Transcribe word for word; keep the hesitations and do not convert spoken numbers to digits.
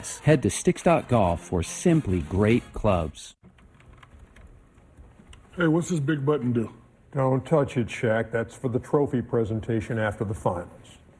success. Head to Sticks dot golf for simply great clubs. Hey, what's this big button do? Don't touch it, Shaq. That's for the trophy presentation after the finals.